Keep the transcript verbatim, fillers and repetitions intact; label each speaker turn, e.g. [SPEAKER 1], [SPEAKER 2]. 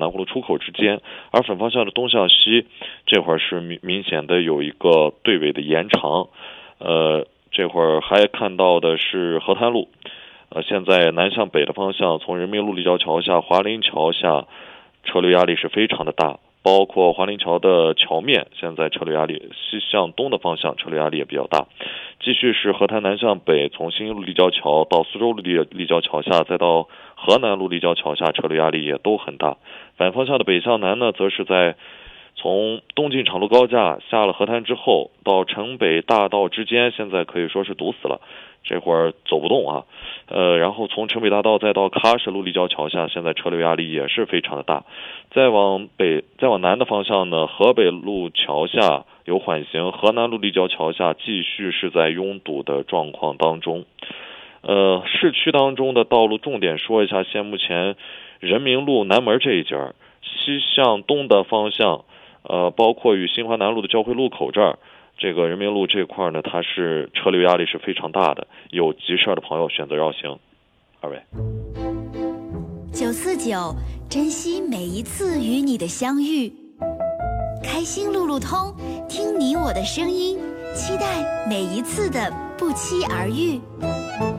[SPEAKER 1] 南湖路出口之间，而反方向的东向西这会儿是明明显的有一个队尾的延长。呃，这会儿还看到的是河滩路，呃，现在南向北的方向，从人民路立交桥下、华林桥下，车流压力是非常的大。包括华林桥的桥面，现在车流压力西向东的方向车流压力也比较大。继续是河滩南向北，从新一路立交桥到苏州路立立交桥下，再到河南路立交桥下，车流压力也都很大。反方向的北向南呢，则是在从东进厂路高架下了河滩之后，到城北大道之间，现在可以说是堵死了，这会儿走不动啊。呃，然后从城北大道再到喀什路立交桥下，现在车流压力也是非常的大。再往北，再往南的方向呢，河北路桥下有缓行，河南路立交桥下继续是在拥堵的状况当中。呃，市区当中的道路重点说一下，现目前人民路南门这一节，西向东的方向，呃，包括与新华南路的交汇路口这儿，这个人民路这块呢，它是车流压力是非常大的，有急事的朋友选择绕行。二位
[SPEAKER 2] 九四九，珍惜每一次与你的相遇，开心路路通，听你我的声音，期待每一次的不期而遇。